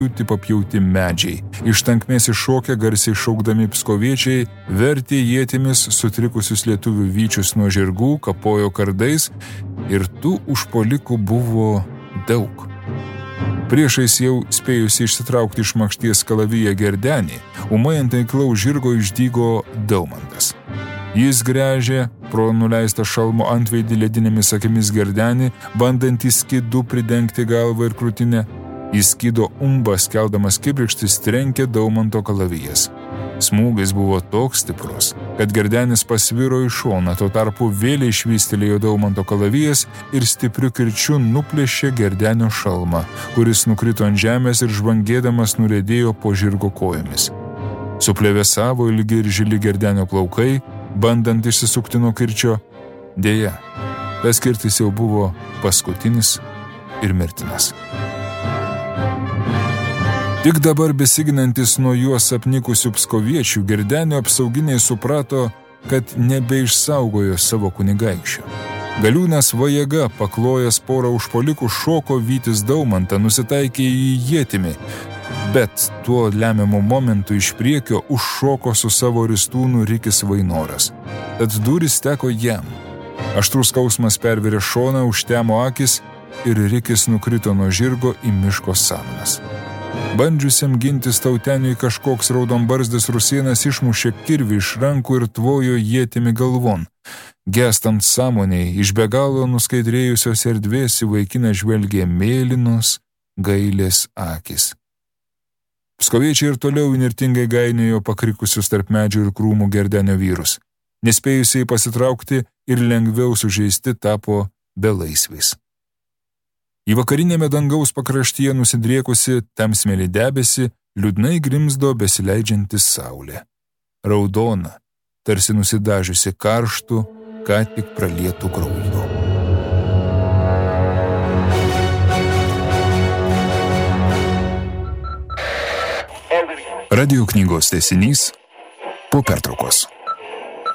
papjauti medžiai. Iš tankmės iššokę garsiai šaukdami pskoviečiai vertė ietimis sutrikusius lietuvių vyčius nuo žirgų, kapojo kardais ir tų užpuolikų buvo daug. Priešais jau spėjusi išsitraukti iš makšties kalaviją Gerdenį, ūmai ant taiklaus žirgo išdygo Daumantas. Jis gręžė pro nuleistą šalmo antveidį ledinėmis akimis Gerdenį, bandantį skydu pridengti galvą ir krūtinę. Į skydo umbą skeldamas kibirkštis trenkė Daumanto kalavijas. Smūgis buvo toks stiprus, kad Gerdenis pasviro į šoną, tuo tarpu vėliai švystelėjo Daumanto kalavijas ir stipriu kirčiu nuplėšė Gerdenio šalmą, kuris nukrito ant žemės ir žvangėdamas nuriedėjo po žirgo kojomis. Suplevėsavo ilgi ir žili Gerdenio plaukai, bandant išsisukti nuo kirčio. Deja, tas kirtis jau buvo paskutinis ir mirtinas. Tik dabar besiginantis nuo juos apnikusių pskoviečių, Gerdenio apsauginiai suprato, kad nebeišsaugojo savo kunigaikščio. Galiūnas vajėga, paklojęs porą užpuolikų, šoko vytis Daumantą, nusitaikė į ietimi, bet tuo lemiamu momentu iš priekio užšoko su savo ristūnu Rikis Vainoras. Tad durys teko jam. Aštrus skausmas pervirė šoną, užtemo akis ir Rikis nukrito nuo žirgo į miško samanas. Bandžiusiam gintis tauteniui kažkoks raudonbarzdis rusėnas išmušė kirvį iš rankų ir tvojo ietimi galvon. Gestant sąmoniai, iš be galo nuskaidrėjusios erdvės į vaikiną žvelgė mėlynos, gailės akis. Pskoviečiai ir toliau įnirtingai gainiojo pakrikusius tarp medžių ir krūmų Gerdenio vyrus. Nespėjusiai pasitraukti ir lengviau sužeisti tapo belaisviais. Į vakarinėme dangaus pakraštyje nusidriekusi tamsmėlį debesį liūdnai grimzdo besileidžianti saulė. Raudona, tarsi nusidažiusi karštų, ką tik pralietų krauju. Radio knygos tęsinys po pertraukos.